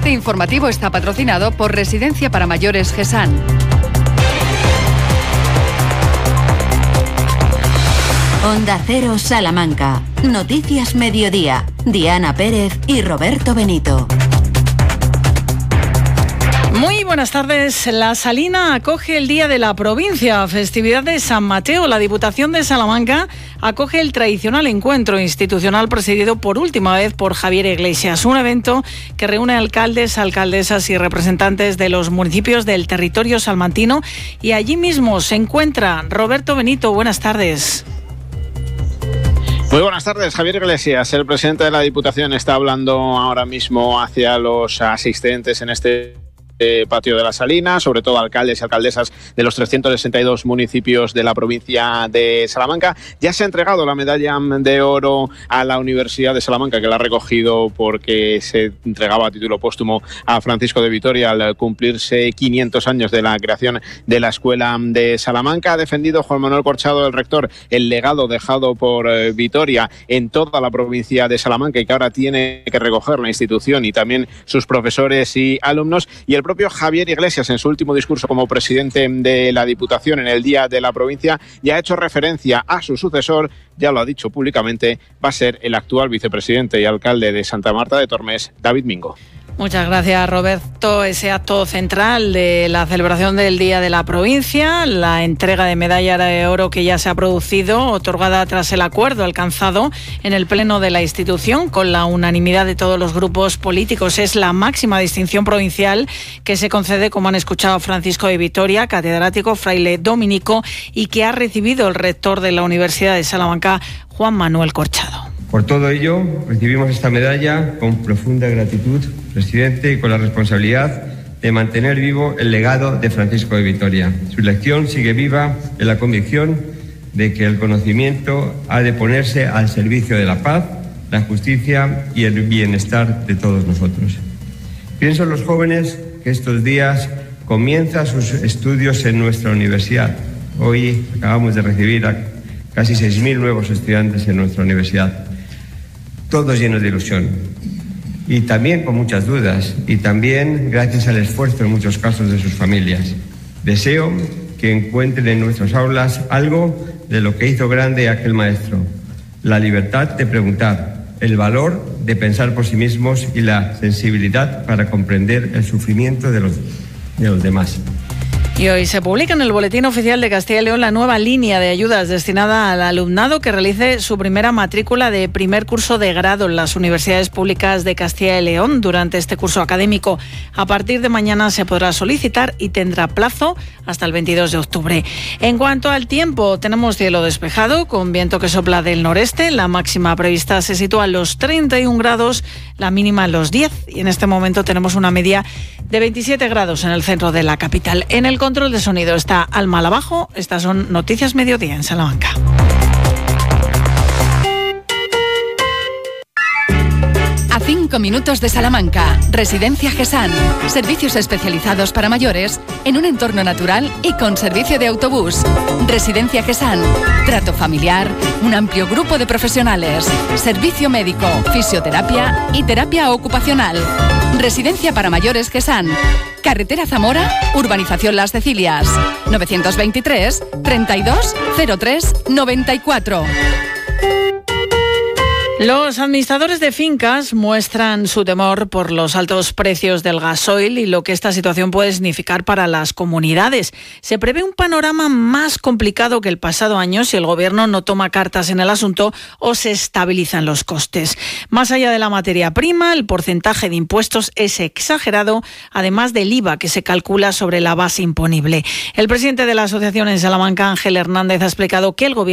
Este informativo está patrocinado por Residencia para Mayores GESAN. Onda Cero Salamanca. Noticias Mediodía. Diana Pérez y Roberto Benito. Muy buenas tardes. La Salina acoge el Día de la Provincia, festividad de San Mateo. La Diputación de Salamanca acoge el tradicional encuentro institucional presidido por última vez por Javier Iglesias, un evento que reúne alcaldes, alcaldesas y representantes de los municipios del territorio salmantino, y allí mismo se encuentra Roberto Benito. Buenas tardes. Muy buenas tardes. Javier Iglesias, el presidente de la Diputación, está hablando ahora mismo hacia los asistentes en este patio de la Salina, sobre todo alcaldes y alcaldesas de los 362 municipios de la provincia de Salamanca. Ya se ha entregado la medalla de oro a la Universidad de Salamanca, que la ha recogido porque se entregaba a título póstumo a Francisco de Vitoria al cumplirse 500 años de la creación de la Escuela de Salamanca. Ha defendido Juan Manuel Corchado, el rector, el legado dejado por Vitoria en toda la provincia de Salamanca y que ahora tiene que recoger la institución y también sus profesores y alumnos. Y el propio Javier Iglesias, en su último discurso como presidente de la Diputación en el Día de la Provincia, ya ha hecho referencia a su sucesor, ya lo ha dicho públicamente, va a ser el actual vicepresidente y alcalde de Santa Marta de Tormes, David Mingo. Muchas gracias, Roberto. Ese acto central de la celebración del Día de la Provincia, la entrega de medalla de oro que ya se ha producido, otorgada tras el acuerdo alcanzado en el Pleno de la institución con la unanimidad de todos los grupos políticos. Es la máxima distinción provincial que se concede, como han escuchado, a Francisco de Vitoria, catedrático, fraile dominico, y que ha recibido el rector de la Universidad de Salamanca, Juan Manuel Corchado. Por todo ello, recibimos esta medalla con profunda gratitud, presidente, y con la responsabilidad de mantener vivo el legado de Francisco de Vitoria. Su lección sigue viva en la convicción de que el conocimiento ha de ponerse al servicio de la paz, la justicia y el bienestar de todos nosotros. Pienso en los jóvenes que estos días comienzan sus estudios en nuestra universidad. Hoy acabamos de recibir a casi 6.000 nuevos estudiantes en nuestra universidad. Todos llenos de ilusión y también con muchas dudas, y también gracias al esfuerzo en muchos casos de sus familias. Deseo que encuentren en nuestras aulas algo de lo que hizo grande aquel maestro: la libertad de preguntar, el valor de pensar por sí mismos y la sensibilidad para comprender el sufrimiento de los demás. Y hoy se publica en el Boletín Oficial de Castilla y León la nueva línea de ayudas destinada al alumnado que realice su primera matrícula de primer curso de grado en las universidades públicas de Castilla y León durante este curso académico. A partir de mañana se podrá solicitar y tendrá plazo hasta el 22 de octubre. En cuanto al tiempo, tenemos cielo despejado con viento que sopla del noreste. La máxima prevista se sitúa en los 31 grados, la mínima en los 10. Y en este momento tenemos una media de 27 grados en el centro de la capital. En el control de sonido está Alma Lavajo. Estas son Noticias Mediodía en Salamanca. A 5 minutos de Salamanca, Residencia GESAN. Servicios especializados para mayores en un entorno natural y con servicio de autobús. Residencia GESAN. Trato familiar, un amplio grupo de profesionales, servicio médico, fisioterapia y terapia ocupacional. Residencia para mayores GESAN. Carretera Zamora, Urbanización Las Cecilias. 923 32 03 94. Los administradores de fincas muestran su temor por los altos precios del gasoil y lo que esta situación puede significar para las comunidades. Se prevé un panorama más complicado que el pasado año si el Gobierno no toma cartas en el asunto o se estabilizan los costes. Más allá de la materia prima, el porcentaje de impuestos es exagerado, además del IVA que se calcula sobre la base imponible. El presidente de la asociación en Salamanca, Ángel Hernández, ha explicado que el Gobierno